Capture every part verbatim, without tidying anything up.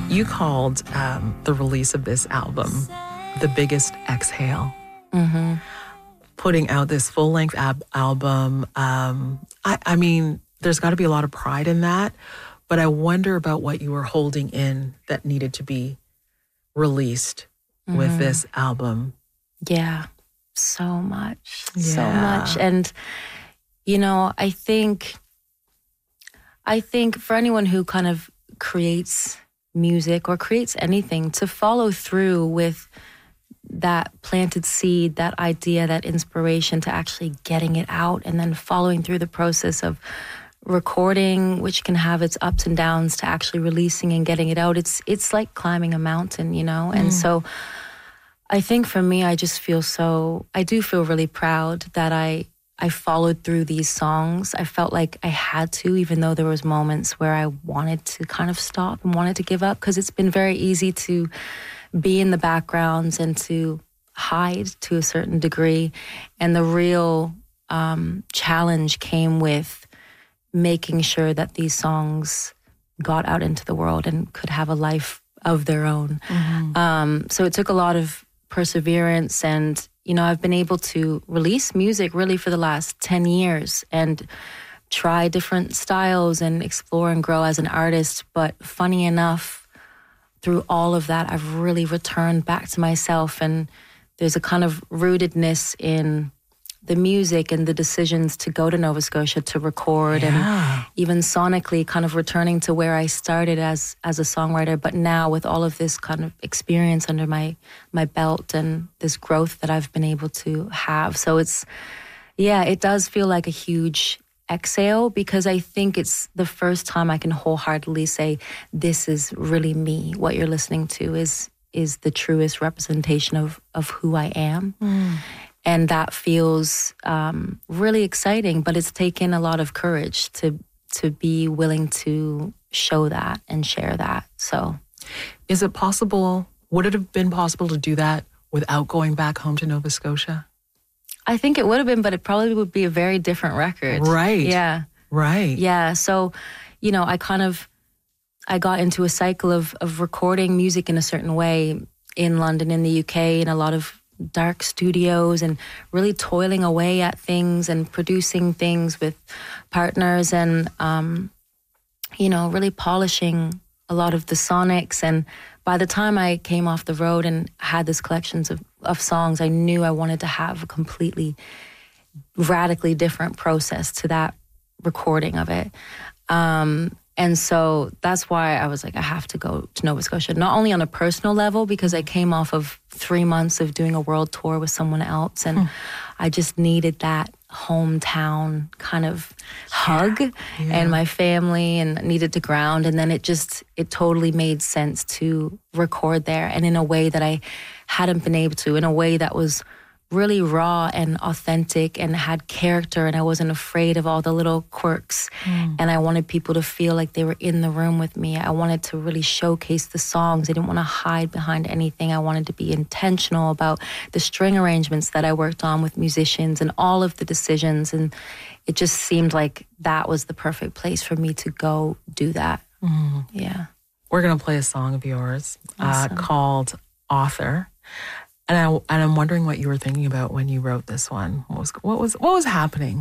You called um, the release of this album the biggest exhale. Mm-hmm. Putting out this full-length ab- album, um, I, I mean, there's got to be a lot of pride in that, but I wonder about what you were holding in that needed to be released mm-hmm. with this album. Yeah, so much, yeah. so much. And, you know, I think, I think for anyone who kind of creates music or creates anything, to follow through with that planted seed, that idea, that inspiration, to actually getting it out and then following through the process of recording, which can have its ups and downs, to actually releasing and getting it out. It's it's like climbing a mountain, you know? Mm. And so I think for me, I just feel so, I do feel really proud that I I followed through these songs. I felt like I had to, even though there was moments where I wanted to kind of stop and wanted to give up, because it's been very easy to be in the backgrounds and to hide to a certain degree. And the real um, challenge came with making sure that these songs got out into the world and could have a life of their own. Mm-hmm. Um, so it took a lot of perseverance, and you know, I've been able to release music really for the last ten years and try different styles and explore and grow as an artist. But funny enough, through all of that, I've really returned back to myself, and there's a kind of rootedness in the music and the decisions to go to Nova Scotia to record, yeah. and even sonically kind of returning to where I started as as a songwriter, but now with all of this kind of experience under my my belt and this growth that I've been able to have. So it's, yeah, it does feel like a huge exhale, because I think it's the first time I can wholeheartedly say, this is really me. What you're listening to is is the truest representation of of who I am. Mm. And that feels um, really exciting, but it's taken a lot of courage to to be willing to show that and share that. So, is it possible, would it have been possible to do that without going back home to Nova Scotia? I think it would have been, but it probably would be a very different record. Right. Yeah. Right. Yeah. So, you know, I kind of, I got into a cycle of of recording music in a certain way in London, in the U K, in a lot of dark studios, and really toiling away at things and producing things with partners, and um, you know, really polishing a lot of the sonics. And by the time I came off the road and had this collections of, of songs, I knew I wanted to have a completely radically different process to that recording of it. Um, And so that's why I was like, I have to go to Nova Scotia, not only on a personal level, because I came off of three months of doing a world tour with someone else, and hmm. I just needed that hometown kind of hug, yeah. Yeah. and my family, and needed to ground. And then it just, it totally made sense to record there, and in a way that I hadn't been able to, in a way that was really raw and authentic and had character, and I wasn't afraid of all the little quirks. Mm. And I wanted people to feel like they were in the room with me. I wanted to really showcase the songs. I didn't want to hide behind anything. I wanted to be intentional about the string arrangements that I worked on with musicians and all of the decisions. And it just seemed like that was the perfect place for me to go do that. Mm. Yeah. We're going to play a song of yours awesome. uh, called Author. And I and I'm wondering what you were thinking about when you wrote this one. What was what was what was happening?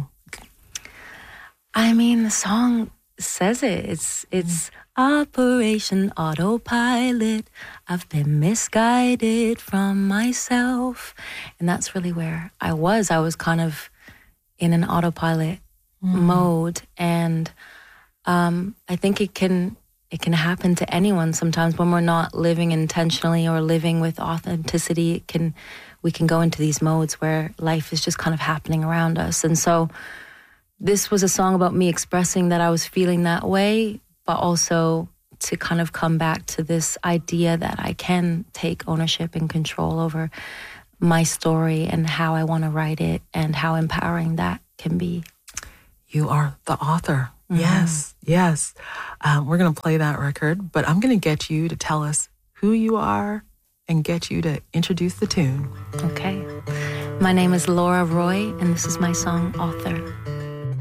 I mean, the song says it. It's it's mm. Operation Autopilot. I've been misguided from myself, and that's really where I was. I was kind of in an autopilot mm. mode, and um, I think it can. It can happen to anyone sometimes when we're not living intentionally or living with authenticity. It can, we can go into these modes where life is just kind of happening around us. And so this was a song about me expressing that I was feeling that way, but also to kind of come back to this idea that I can take ownership and control over my story and how I want to write it and how empowering that can be. You are the author. Mm-hmm. Yes, yes. Um, we're going to play that record, but I'm going to get you to tell us who you are and get you to introduce the tune. Okay. My name is Laura Roy, and this is my song, Author.